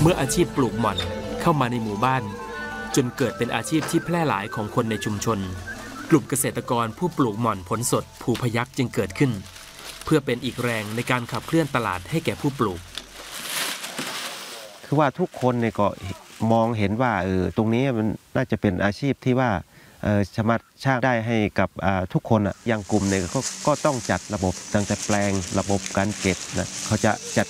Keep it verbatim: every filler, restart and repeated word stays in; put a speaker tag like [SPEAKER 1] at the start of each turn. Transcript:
[SPEAKER 1] เมื่ออาชีพปลูกหม่อนเข้ามาในหมู่บ้านจนเกิดเป็นอาชีพที่แพร่หลายของคนในชุมชนกลุ่มเกษตรกรผู้ปลูกหม่อนผลสดภูพยัคฆ์จึงเกิดขึ้นเพื่อเป็นอีกแรงในการขับเคลื่อนตลาดให้แก่ผู้ปลูก
[SPEAKER 2] คือว่าทุกคนเนี่ยก็มองเห็นว่าเออตรงนี้มันน่าจะเป็นอาชีพที่ว่าเออสามารถสร้างได้ให้กับทุกคนอ่ะอย่างกลุ่มเนี่ยก็ก็ต้องจัดระบบตั้งแต่แปลงระบบการเก็บนะเขาจะจัด